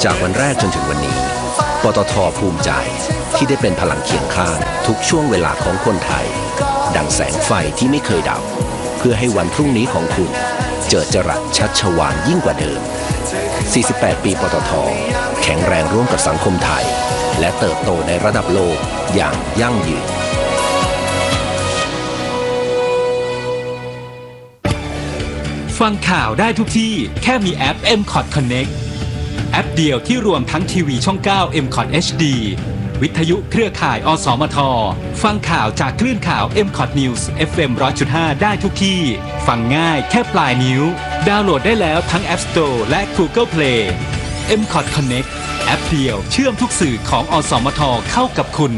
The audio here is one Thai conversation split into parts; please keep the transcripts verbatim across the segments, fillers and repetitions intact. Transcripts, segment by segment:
จากวันแรกจนถึงวันนี้ปตท.ภูมิใจที่ได้เป็นพลังเคียงข้างทุกช่วงเวลาของคนไทยดังแสงไฟที่ไม่เคยดับเพื่อให้วันพรุ่งนี้ของคุณเจิดจรัสชัชวาลยิ่งกว่าเดิมสี่สิบแปดปีปตท.แข็งแรงร่วมกับสังคมไทยและเติบโตในระดับโลกอย่างยั่งยืนฟังข่าวได้ทุกที่แค่มีแอป เอ็ม คอท Connect แอปเดียวที่รวมทั้งทีวีช่อง เก้า เอ็ม คอท เอช ดี วิทยุเครือข่าย อสมท ฟังข่าวจากคลื่นข่าว เอ็ม คอท News เอฟ เอ็ม หนึ่งร้อยจุดห้า ได้ทุกที่ฟังง่ายแค่ปลายนิ้วดาวน์โหลดได้แล้วทั้ง App Store และ Google Play เอ็ม คอท Connect แอปเดียวเชื่อมทุกสื่อของอสมทเข้ากับคุณ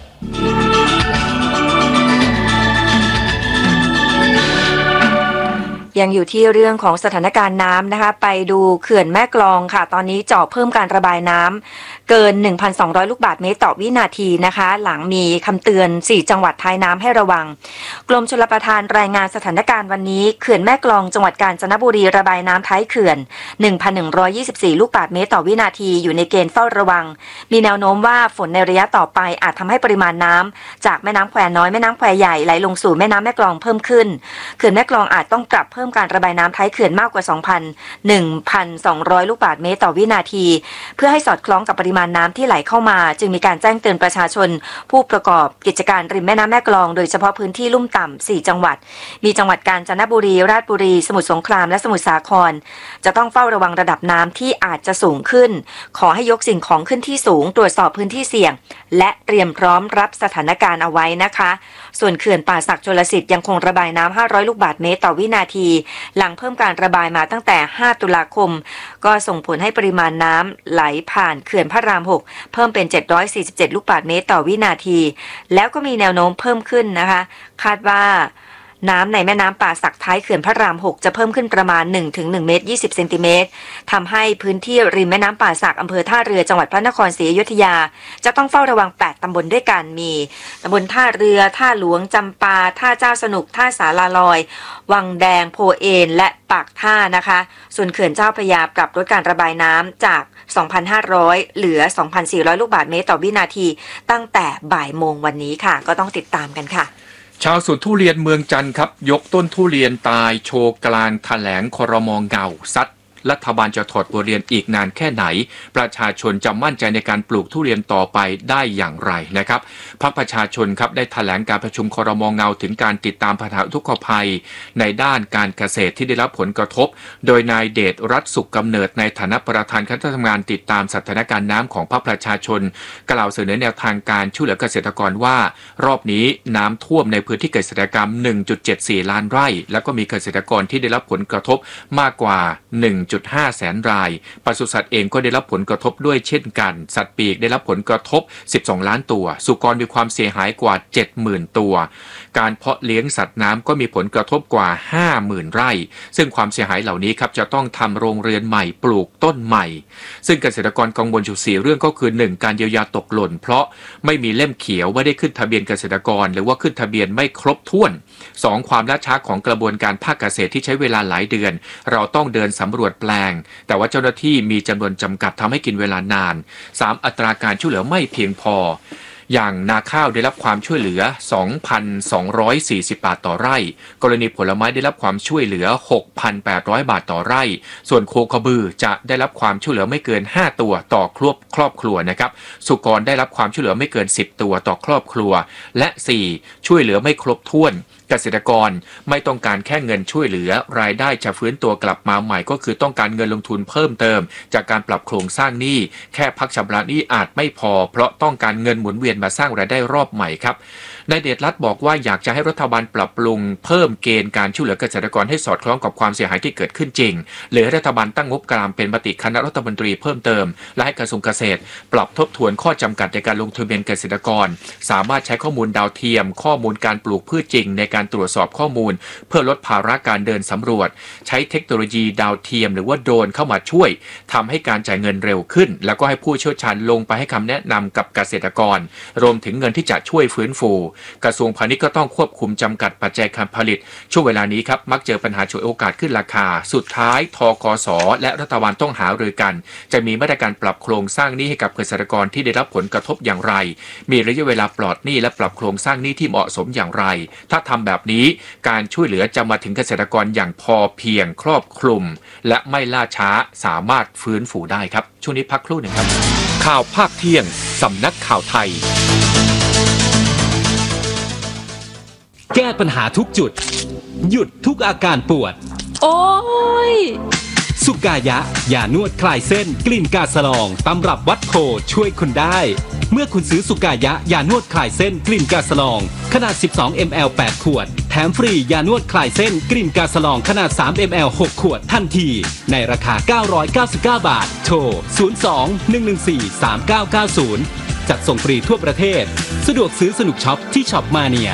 ยังอยู่ที่เรื่องของสถานการณ์น้ำนะคะไปดูเขื่อนแม่กลองค่ะตอนนี้เจาะเพิ่มการระบายน้ำเกิน หนึ่งพันสองร้อย ลูกบาศก์เมตรต่อวินาทีนะคะหลังมีคำเตือนสี่จังหวัดท้ายน้ำให้ระวังกรมชลประทานรายงานสถานการณ์วันนี้เขื่อนแม่กลองจังหวัดกาญจนบุรีระบายน้ำท้ายเขื่อน หนึ่งพันหนึ่งร้อยยี่สิบสี่ ลูกบาศก์เมตรต่อวินาทีอยู่ในเกณฑ์เฝ้าระวังมีแนวโน้มว่าฝนในระยะต่อไปอาจทำให้ปริมาณน้ำจากแม่น้ำแควน้อยแม่น้ำแควใหญ่ไหลลงสู่แม่น้ำแม่กลองเพิ่มขึ้นเขื่อนแม่กลองอาจต้องปรับเพิ่มการระบายน้ำท้ายเขื่อนมากกว่า สองพันหนึ่งร้อย ลูกบาศก์เมตรต่อวินาทีเพื่อให้สอดคล้องกับปริมาณน้ำที่ไหลเข้ามาจึงมีการแจ้งเตือนประชาชนผู้ประกอบกิจการริมแม่น้ำแม่กลองโดยเฉพาะพื้นที่ลุ่มต่ำสี่จังหวัดมีจังหวัดกาญจนบุรีราชบุรีสมุทรสงครามและสมุทรสาครจะต้องเฝ้าระวังระดับน้ำที่อาจจะสูงขึ้นขอให้ยกสิ่งของขึ้นที่สูงตรวจสอบพื้นที่เสี่ยงและเตรียมพร้อมรับสถานการณ์เอาไว้นะคะส่วนเขื่อนป่าสักชลสิทธิ์ยังคงระบายน้ำห้าร้อยลูกบาศก์เมตรต่อวินาทีหลังเพิ่มการระบายมาตั้งแต่ห้าตุลาคมก็ส่งผลให้ปริมาณน้ำไหลผ่านเขื่อนพระรามหกเพิ่มเป็นเจ็ดร้อยสี่สิบเจ็ดลูกบาศก์เมตรต่อวินาทีแล้วก็มีแนวโน้มเพิ่มขึ้นนะคะคาดว่าน้ำในแม่น้ำป่าสักท้ายเขื่อนพระรามหกจะเพิ่มขึ้นประมาณ หนึ่งถึงหนึ่งเมตรยี่สิบเซนติเมตรทำให้พื้นที่ริมแม่น้ำป่าสักอำเภอท่าเรือจังหวัดพระนครศรีอยุธยาจะต้องเฝ้าระวังแปดตำบลด้วยกันมีตำบลท่าเรือท่าหลวงจำปาท่าเจ้าสนุกท่าสาลาลอยวังแดงโพเอนและปากท่านะคะส่วนเขื่อนเจ้าพระยาปรับลดการระบายน้ำจาก สองพันห้าร้อย เหลือ สองพันสี่ร้อย ลูกบาศก์เมตรต่อวินาทีตั้งแต่บ่ายโมงวันนี้ค่ะก็ต้องติดตามกันค่ะชาวสวนทุเรียนเมืองจันทร์ครับยกต้นทุเรียนตายโชว์กลางแถลงครม.เงาซัดรัฐบาลจะถอดบทเรียนอีกนานแค่ไหนประชาชนจะมั่นใจในการปลูกทุเรียนต่อไปได้อย่างไรนะครับพรรคประชาชนครับได้แถลงการประชุมครม.เงาถึงการติดตามปัญหาอุทกภัยในด้านการเกษตรที่ได้รับผลกระทบโดยนายเดชรัตน์สุขกำเนิดในฐานะประธานคณะทำงานติดตามสถานการณ์น้ำของพรรคประชาชนกล่าวเสนอแนวทางการช่วยเหลือเกษตรกรว่ารอบนี้น้ำท่วมในพื้นที่เกษตรกรรม หนึ่งจุดเจ็ดสี่ ล้านไร่แล้วก็มีเกษตรกรที่ได้รับผลกระทบมากกว่า หนึ่งจุดห้า แสนรายปศุสัตว์เองก็ได้รับผลกระทบด้วยเช่นกันสัตว์ปีกได้รับผลกระทบสิบสองล้านตัวสุกรมีความเสียหายกว่า เจ็ดหมื่น ตัวการเพาะเลี้ยงสัตว์น้ำก็มีผลกระทบกว่า ห้าหมื่น ไร่ซึ่งความเสียหายเหล่านี้ครับจะต้องทำโรงเรือนใหม่ปลูกต้นใหม่ซึ่งเกษตรกรกังวลอยู่สี่เรื่องก็คือ หนึ่ง การเยียวยาตกหล่นเพราะไม่มีเล่มเขียวไม่ได้ขึ้นทะเบียนเกษตรกรหรือว่าขึ้นทะเบียนไม่ครบถ้วนสองความล่าช้าของกระบวนการภาคเกษตรที่ใช้เวลาหลายเดือนเราต้องเดินสำรวจแปลงแต่ว่าเจ้าหน้าที่มีจำนวนจำกัดทำให้กินเวลานานสามอัตราการช่วยเหลือไม่เพียงพออย่างนาข้าวได้รับความช่วยเหลือ สองพันสองร้อยสี่สิบ บาทต่อไร่กรณีผลไม้ได้รับความช่วยเหลือ หกพันแปดร้อย บาทต่อไร่ส่วนโคกระบือจะได้รับความช่วยเหลือไม่เกินห้าตัวต่อครอบครอบครัวนะครับสุกรได้รับความช่วยเหลือไม่เกินสิบตัวต่อครอบครัวและสี่ช่วยเหลือไม่ครบถ้วนเกษตรกรไม่ต้องการแค่เงินช่วยเหลือรายได้จะฟื้นตัวกลับมาใหม่ก็คือต้องการเงินลงทุนเพิ่มเติมจากการปรับโครงสร้างหนี้แค่พักชำระหนี้อาจไม่พอเพราะต้องการเงินหมุนเวียนมาสร้างรายได้รอบใหม่ครับนายเดชรัตน์บอกว่าอยากจะให้รัฐบาลปรับปรุงเพิ่มเกณฑ์การช่วยเหลือเกษตรกรให้สอดคล้องกับความเสียหายที่เกิดขึ้นจริงหรือให้รัฐบาลตั้งงบกลางเป็นมติคณะรัฐมนตรีเพิ่มเติมและให้กระทรวงเกษตรปรับทบทวนข้อจำกัดในการลงทะเบียนเกษตรกรสามารถใช้ข้อมูลดาวเทียมข้อมูลการปลูกพืชจริงในการตรวจสอบข้อมูลเพื่อลดภาระการเดินสำรวจใช้เทคโนโลยีดาวเทียมหรือว่าโดรนเข้ามาช่วยทำให้การจ่ายเงินเร็วขึ้นแล้วก็ให้ผู้เชี่ยวชาญลงไปให้คำแนะนำกับเกษตรกรรวมถึงเงินที่จะช่วยฟื้นฟูกระทรวงพาณิชย์ก็ต้องควบคุมจำกัดปัจจัยการผลิตช่วงเวลานี้ครับมักเจอปัญหาฉวยโอกาสขึ้นราคาสุดท้ายธกส.และรัฐบาลต้องหารือกันจะมีมาตรการปรับโครงสร้างหนี้ให้กับเกษตรกรที่ได้รับผลกระทบอย่างไรมีระยะเวลาปลอดหนี้และปรับโครงสร้างหนี้ที่เหมาะสมอย่างไรถ้าทำแบบนี้การช่วยเหลือจะมาถึงเกษตรกรอย่างพอเพียงครอบคลุมและไม่ล่าช้าสามารถฟื้นฟูได้ครับช่วงนี้พักครู่หนึ่งครับข่าวภาคเที่ยงสำนักข่าวไทยแก้ปัญหาทุกจุดหยุดทุกอาการปวดโอ้ยสุกายะยานวดคลายเส้นกลิ่นกาสลองตำรับวัดโพช่วยคุณได้เมื่อคุณซื้อสุกายะยานวดคลายเส้นกลิ่นกาสลองขนาด สิบสองมิลลิลิตร แปดขวดแถมฟรียานวดคลายเส้นกลิ่นกาสลองขนาด สามมิลลิลิตร หกขวดทันทีในราคาเก้าร้อยเก้าสิบเก้าบาทโทรศูนย์ สอง หนึ่ง หนึ่ง สี่ สาม เก้า เก้า ศูนย์จัดส่งฟรีทั่วประเทศสะดวกซื้อสนุกช็อปที่ช็อปมาเนีย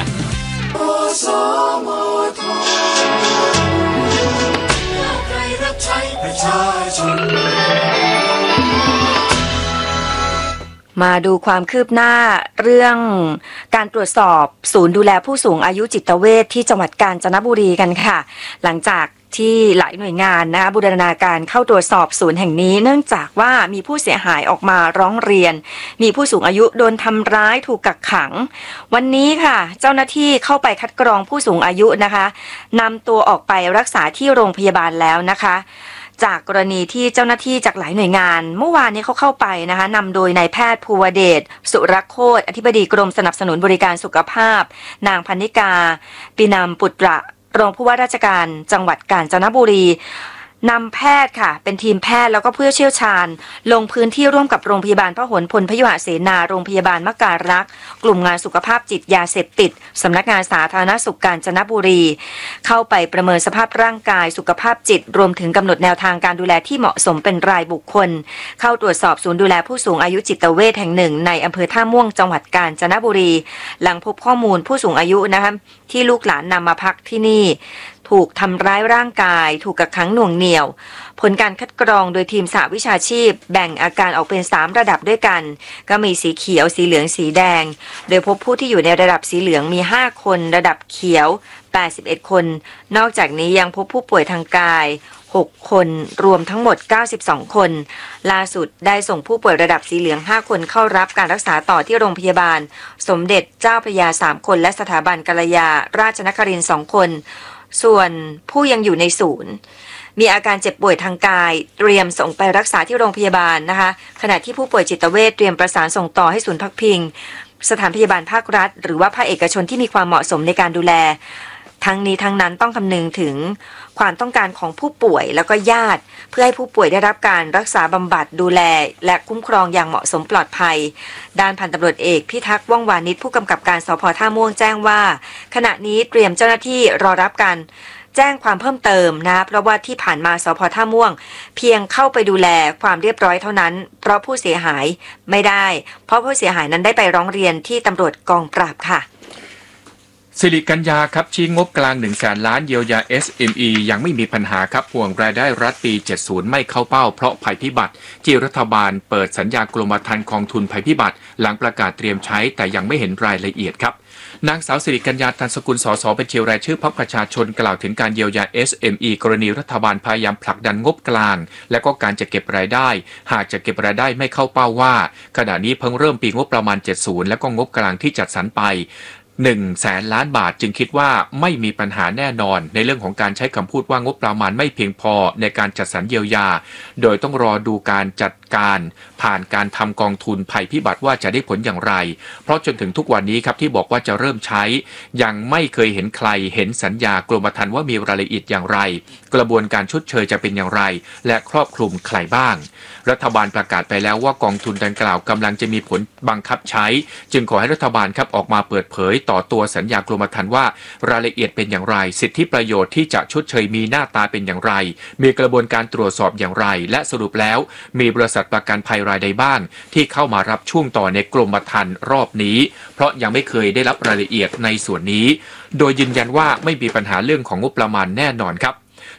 มาดูความคืบหน้าเรื่องการตรวจสอบศูนย์ดูแลผู้สูงอายุจิตเวชที่จังหวัดกาญจนบุรีกันค่ะหลังจากที่หลายหน่วยงานนะคะบูรณาการเข้าตรวจสอบศูนย์แห่งนี้เนื่องจากว่ามีผู้เสียหายออกมาร้องเรียนมีผู้สูงอายุโดนทำร้ายถูกกักขังวันนี้ค่ะเจ้าหน้าที่เข้าไปคัดกรองผู้สูงอายุนะคะนำตัวออกไปรักษาที่โรงพยาบาลแล้วนะคะจากกรณีที่เจ้าหน้าที่จากหลายหน่วยงานเมื่อวานนี้เขาเข้าไปนะคะนำโดยนายแพทย์ภูวเดชสุรโคตรอธิบดีกรมสนับสนุนบริการสุขภาพนางพันนิกาปินามปุตระรองผู้ว่าราชการจังหวัดกาญจนบุรีนำแพทย์ค่ะเป็นทีมแพทย์แล้วก็ผู้เชี่ยวชาญลงพื้นที่ร่วมกับโรงพยาบาลพหลพลพยุหเสนาโรงพยาบาลมการักษ์กลุ่มงานสุขภาพจิตยาเสพติดสำนักงานสาธารณสุขกาญจนบุรีเข้าไปประเมินสภาพร่างกายสุขภาพจิตรวมถึงกำหนดแนวทางการดูแลที่เหมาะสมเป็นรายบุคคลเข้าตรวจสอบศูนย์ดูแลผู้สูงอายุจิตเวชแห่งหนึ่งในอำเภอท่าม่วงจังหวัดกาญจนบุรีหลังพบข้อมูลผู้สูงอายุนะคะที่ลูกหลานนำมาพักที่นี่ถูกทำร้ายร่างกายถูกกักขังหน่วงเหนี่ยวผลการคัดกรองโดยทีมสหวิชาชีพแบ่งอาการออกเป็นสามระดับด้วยกันก็มีสีเขียวสีเหลืองสีแดงโดยพบผู้ที่อยู่ในระดับสีเหลืองมีห้าคนระดับเขียวแปดสิบเอ็ดคนนอกจากนี้ยังพบผู้ป่วยทางกายหกคนรวมทั้งหมดเก้าสิบสองคนล่าสุดได้ส่งผู้ป่วยระดับสีเหลืองห้าคนเข้ารับการรักษาต่อที่โรงพยาบาลสมเด็จเจ้าพระยาสามคนและสถาบันกัลยาราชนครินทร์สองคนส่วนผู้ยังอยู่ในศูนย์มีอาการเจ็บป่วยทางกายเตรียมส่งไปรักษาที่โรงพยาบาลนะคะขณะที่ผู้ป่วยจิตเวชเตรียมประสานส่งต่อให้ศูนย์พักพิงสถานพยาบาลภาครัฐหรือว่าภาคเอกชนที่มีความเหมาะสมในการดูแลทั้งนี้ทั้งนั้นต้องคำนึงถึงความต้องการของผู้ป่วยแล้วก็ญาติเพื่อให้ผู้ป่วยได้รับการรักษาบำบัดดูแลและคุ้มครองอย่างเหมาะสมปลอดภัยด้านพันตำรวจเอกพิทักษ์ว่องวานิชผู้กำกับการสภ.ท่าม่วงแจ้งว่าขณะนี้เตรียมเจ้าหน้าที่รอรับการแจ้งความเพิ่มเติมนะเพราะว่าที่ผ่านมาสภ.ท่าม่วงเพียงเข้าไปดูแลความเรียบร้อยเท่านั้นเพราะผู้เสียหายไม่ได้เพราะผู้เสียหายนั้นได้ไปร้องเรียนที่ตำรวจกองปราบค่ะสิริกัญญาครับชี้งบกลางหนึ่งแสนล้านเยียวยา เอส เอ็ม อี ยังไม่มีปัญหาครับห่วงรายได้รัฐปีเจ็ดสิบไม่เข้าเป้าเพราะภัยพิบัติที่รัฐบาลเปิดสัญญากรมธรรม์กองทุนภัยพิบัติหลังประกาศเตรียมใช้แต่ยังไม่เห็นรายละเอียดครับนางสาวสิริกัญญาตันสกุลสสบัญชีรายชื่อพรรคประชาชนกล่าวถึงการเยียวยา เอส เอ็ม อี กรณีรัฐบาลพยายามผลักดันงบกลางและก็การจะเก็บรายได้หากจะเก็บรายได้ไม่เข้าเป้าว่าขณะนี้เพิ่งเริ่มปีงบประมาณเจ็ดสิบและก็งบกลางที่จัดสรรไปหนึ่งแสนล้านบาทจึงคิดว่าไม่มีปัญหาแน่นอนในเรื่องของการใช้คำพูดว่างบประมาณไม่เพียงพอในการจัดสรรเยียวยาโดยต้องรอดูการจัดการผ่านการทำกองทุนภัยพิบัติว่าจะได้ผลอย่างไรเพราะจนถึงทุกวันนี้ครับที่บอกว่าจะเริ่มใช้ยังไม่เคยเห็นใครเห็นสัญญากรมธรรม์ว่ามีรายละเอียดอย่างไรกระบวนการชดเชยจะเป็นอย่างไรและครอบคลุมใครบ้างรัฐบาลประกาศไปแล้วว่ากองทุนดังกล่าวกำลังจะมีผลบังคับใช้จึงขอให้รัฐบาลครับออกมาเปิดเผยต่อตัวสัญญากรมธรรม์ว่ารายละเอียดเป็นอย่างไรสิทธิประโยชน์ที่จะชดเชยมีหน้าตาเป็นอย่างไรมีกระบวนการตรวจสอบอย่างไรและสรุปแล้วมีบริษัทประกันภัยรายใดบ้างที่เข้ามารับช่วงต่อในกรมธรรม์รอบนี้เพราะยังไม่เคยได้รับรายละเอียดในส่วนนี้โดยยืนยันว่าไม่มีปัญหาเรื่องของงบประมาณแน่นอนครับ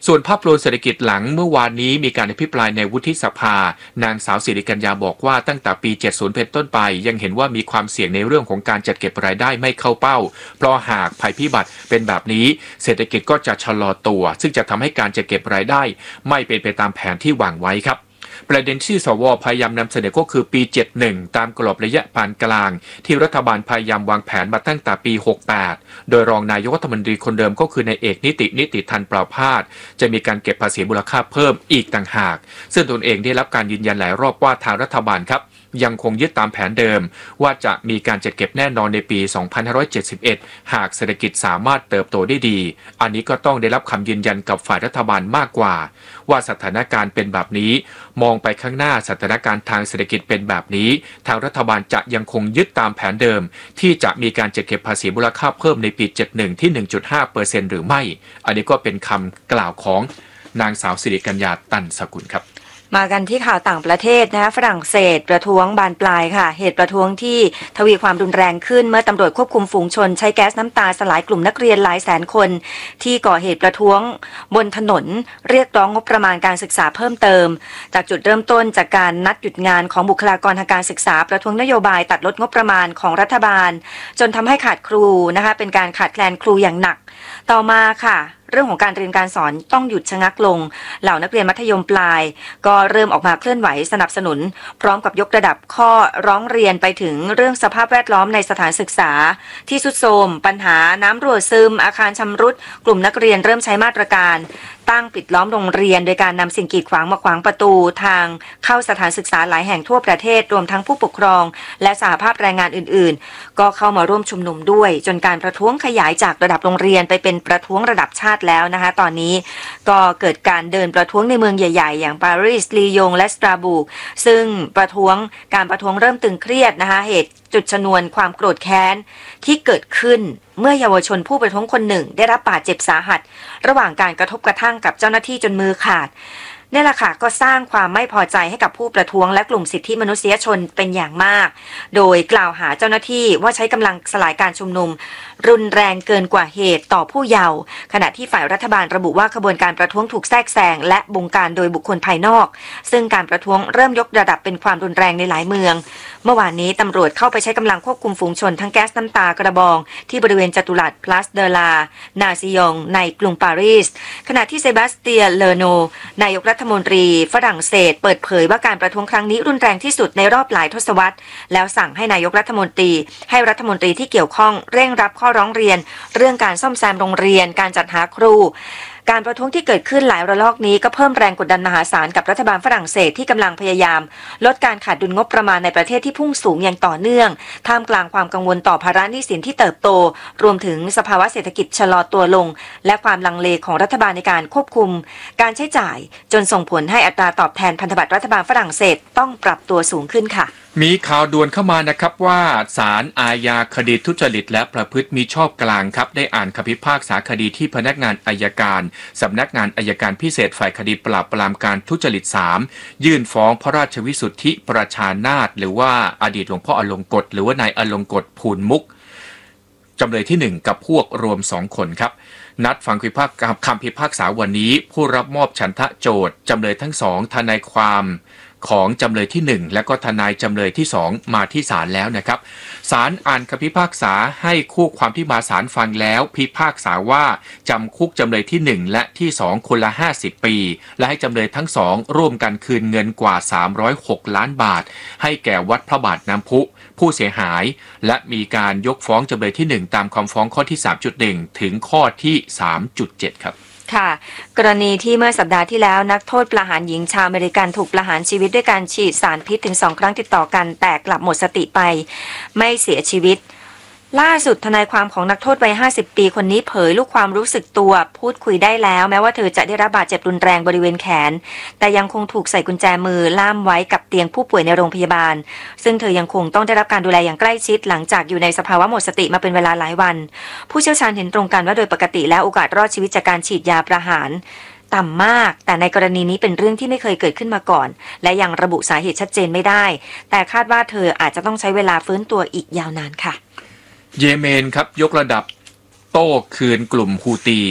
ส่วนภาพรวมเศรษฐกิจหลังเมื่อวานนี้มีการอภิปรายในวุฒิสภานางสาวสิริกัญญาบอกว่าตั้งแต่ปีเจ็ดสิบเป็นต้นไปยังเห็นว่ามีความเสี่ยงในเรื่องของการจัดเก็บรายได้ไม่เข้าเป้าเพราะหากภัยพิบัติเป็นแบบนี้เศรษฐกิจก็จะชะลอตัวซึ่งจะทำให้การจัดเก็บรายได้ไม่เป็นไปตามแผนที่วางไว้ครับประเด็นที่สวพยายามนำเสนอก็คือปีเจ็ดสิบเอ็ดตามกรอบระยะปานกลางที่รัฐบาลพยายามวางแผนมาตั้งแต่ปีหกสิบแปดโดยรองนายกรัฐมนตรีคนเดิมก็คือนายเอกนิตินิติทันเปล่าพาดจะมีการเก็บภาษีมูลค่าเพิ่มอีกต่างหากซึ่งตนเองได้รับการยืนยันหลายรอบว่าทางรัฐบาลครับยังคงยึดตามแผนเดิมว่าจะมีการจัดเก็บแน่นอนในปีสองพันห้าร้อยเจ็ดสิบเอ็ดหากเศรษฐกิจสามารถเติบโตได้ดีอันนี้ก็ต้องได้รับคำยืนยันกับฝ่ายรัฐบาลมากกว่าว่าสถานการณ์เป็นแบบนี้มองไปข้างหน้าสถานการณ์ทางเศรษฐกิจเป็นแบบนี้ทางรัฐบาลจะยังคงยึดตามแผนเดิมที่จะมีการจัดเก็บภาษีมูลค่าเพิ่มในปีเจ็ดสิบเอ็ดที่ หนึ่งจุดห้าเปอร์เซ็นต์ หรือไม่อันนี้ก็เป็นคำกล่าวของนางสาวสิริกัญญาตันสกุลครับมากันที่ข่าวต่างประเทศนะคะฝรั่งเศสประท้วงบานปลายค่ะเหตุประท้วงที่ทวีความรุนแรงขึ้นเมื่อตำรวจควบคุมฝูงชนใช้แก๊สน้ำตาสลายกลุ่มนักเรียนหลายแสนคนที่ก่อเหตุประท้วงบนถนนเรียกร้องงบประมาณการศึกษาเพิ่มเติมจากจุดเริ่มต้นจากการนัดหยุดงานของบุคลากรทางการศึกษาประท้วงนโยบายตัดลดงบประมาณของรัฐบาลจนทำให้ขาดครูนะคะเป็นการขาดแคลนครูอย่างหนักต่อมาค่ะเรื่องของการเรียนการสอนต้องหยุดชะงักลงเหล่านักเรียนมัธยมปลายก็เริ่มออกมาเคลื่อนไหวสนับสนุนพร้อมกับยกระดับข้อร้องเรียนไปถึงเรื่องสภาพแวดล้อมในสถานศึกษาที่ทรุดโทรมปัญหาน้ำรั่วซึมอาคารชำรุดกลุ่มนักเรียนเริ่มใช้มาตรการตั้งปิดล้อมโรงเรียนโดยการนำสิ่งกีดขวางมาขวางประตูทางเข้าสถานศึกษาหลายแห่งทั่วประเทศรวมทั้งผู้ปกครองและสหภาพแรงงานอื่นๆก็เข้ามาร่วมชุมนุมด้วยจนการประท้วงขยายจากระดับโรงเรียนไปเป็นประท้วงระดับชาติแล้วนะคะตอนนี้ก็เกิดการเดินประท้วงในเมืองใหญ่ๆอย่างปารีสลียงและสตราบูกซึ่งประท้วงการประท้วงเริ่มตึงเครียดนะคะเหตุจุดชนวนความโกรธแค้นที่เกิดขึ้นเมื่อเยาวชนผู้ประท้วงคนหนึ่งได้รับบาดเจ็บสาหัสระหว่างการกระทบกระทั่งกับเจ้าหน้าที่จนมือขาดนี่แหละค่ะก็สร้างความไม่พอใจให้กับผู้ประท้วงและกลุ่มสิทธิมนุษยชนเป็นอย่างมากโดยกล่าวหาเจ้าหน้าที่ว่าใช้กำลังสลายการชุมนุมรุนแรงเกินกว่าเหตุต่อผู้เยาว์ขณะที่ฝ่ายรัฐบาลระบุว่าขบวนการประท้วงถูกแทรกแซงและบงการโดยบุคคลภายนอกซึ่งการประท้วงเริ่มยกระดับเป็นความรุนแรงในหลายเมืองเมื่อวานนี้ตำรวจเข้าไปใช้กำลังควบคุมฝูงชนทั้งแก๊สน้ำตากระบองที่บริเวณจัตุรัสพลาสเดลานาซิยงในกรุงปารีสขณะที่เซบาสเตียนเลโนนายกรัฐมนตรีฝรั่งเศสเปิดเผยว่าการประท้วงครั้งนี้รุนแรงที่สุดในรอบหลายทศวรรษแล้วสั่งให้นายกรัฐมนตรีให้รัฐมนตรีที่เกี่ยวข้องเร่งรับข้อร้องเรียนเรื่องการซ่อมแซมโรงเรียนการจัดหาครูการประท้วงที่เกิดขึ้นหลายระลอกนี้ก็เพิ่มแรงกดดันมหาศาลกับรัฐบาลฝรั่งเศสที่กำลังพยายามลดการขาดดุลงบประมาณในประเทศที่พุ่งสูงอย่างต่อเนื่องท่ามกลางความกังวลต่อภาระหนี้สินที่เติบโตรวมถึงสภาวะเศรษฐกิจชะลอตัวลงและความลังเลของรัฐบาลในการควบคุมการใช้จ่ายจนส่งผลให้อัตราตอบแทนพันธบัตรรัฐบาลฝรั่งเศสต้องปรับตัวสูงขึ้นค่ะมีข่าวด่วนเข้ามานะครับว่าศาลอาญาคดีทุจริตและประพฤติมิชอบกลางครับได้อ่านคำพิพากษาคดีที่พนักงานอัยการสำนักงานอัยการพิเศษฝ่ายคดีปราบปรามการทุจริตสามยื่นฟ้องพระราชวิสุทธิประชานาถหรือว่าอดีตหลวงพ่ออลงกฎหรือว่านายอลงกฎภูลมุกจำเลยที่หนึ่งกับพวกรวมสองคนครับนัดฟังคำพิพากษาวันนี้ผู้รับมอบฉันทะโจทก์จำเลยทั้งสองทนายความของจำเลยที่หนึ่งและก็ทนายจำเลยที่สองมาที่ศาลแล้วนะครับศาลอ่านคำพิพากษาให้คู่ความที่มาศาลฟังแล้วพิพากษาว่าจำคุกจำเลยที่หนึ่งและที่สองคนละห้าสิบปีและให้จำเลยทั้งสองร่วมกันคืนเงินกว่าสามร้อยหกล้านบาทให้แก่วัดพระบาทน้ำพุผู้เสียหายและมีการยกฟ้องจำเลยที่หนึ่งตามคำฟ้องข้อที่ สามจุดหนึ่ง ถึงข้อที่ สามจุดเจ็ด ครับค่ะกรณีที่เมื่อสัปดาห์ที่แล้วนักโทษประหารหญิงชาวอเมริกันถูกประหารชีวิตด้วยการฉีดสารพิษถึงสองครั้งติดต่อกันแต่กลับหมดสติไปไม่เสียชีวิตล่าสุดทนายความของนักโทษวัยห้าสิบปีคนนี้เผยลูกความรู้สึกตัวพูดคุยได้แล้วแม้ว่าเธอจะได้รับบาดเจ็บรุนแรงบริเวณแขนแต่ยังคงถูกใส่กุญแจมือล่ามไว้กับเตียงผู้ป่วยในโรงพยาบาลซึ่งเธอยังคงต้องได้รับการดูแลอย่างใกล้ชิดหลังจากอยู่ในสภาวะหมดสติมาเป็นเวลาหลายวันผู้เชี่ยวชาญเห็นตรงกันว่าโดยปกติแล้วโอกาสรอดชีวิตจากการฉีดยาประหารต่ำมากแต่ในกรณีนี้เป็นเรื่องที่ไม่เคยเกิดขึ้นมาก่อนและยังระบุสาเหตุชัดเจนไม่ได้แต่คาดว่าเธออาจจะต้องใช้เวลาฟื้นตัวอีกยาวนานค่ะเยเมนครับยกระดับโต้คืนกลุ่มฮูตี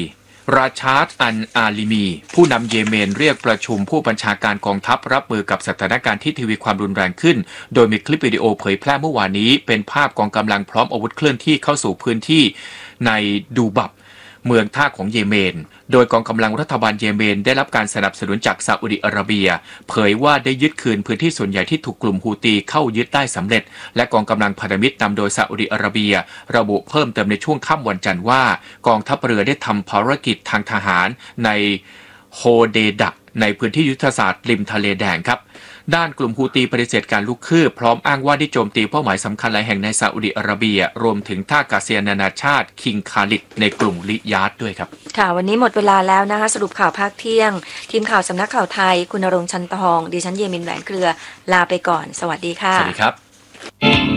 ราชาร์ดอันอาลิมีผู้นำเยเมนเรียกประชุมผู้บัญชาการกองทัพรับมือกับสถานการณ์ที่ทวีความรุนแรงขึ้นโดยมีคลิปวิดีโอเผยแพร่เมื่อวานนี้เป็นภาพกองกำลังพร้อมอาวุธเคลื่อนที่เข้าสู่พื้นที่ในดูบับเมืองท่าของเยเมนโดยกองกำลังรัฐบาลเยเมนได้รับการสนับสนุนจากซาอุดิอาระเบียเผยว่าได้ยึดคืนพื้นที่ส่วนใหญ่ที่ถูกกลุ่มฮูตีเข้ายึดได้สำเร็จและกองกำลังพันธมิตรนำโดยซาอุดิอาระเบียระบุเพิ่มเติมในช่วงค่ำวันจันทร์ว่ากองทัพเรือได้ทำภารกิจทางทหารในโฮเดดะในพื้นที่ยุทธศาสตร์ริมทะเลแดงครับด้านกลุ่มฮูตีปฏิเสธการลุกคืบพร้อมอ้างว่าได้โจมตีเป้าหมายสำคัญหลายแห่งในซาอุดิอาระเบียรวมถึงท่าอากาศยานนานาชาติคิงคาลิดในกรุงริยาดด้วยครับค่ะวันนี้หมดเวลาแล้วนะคะสรุปข่าวภาคเที่ยงทีมข่าวสำนักข่าวไทยคุณณรงค์ ชันทองดิฉันเยมินแหวนเครือลาไปก่อนสวัสดีค่ะสวัสดีครับ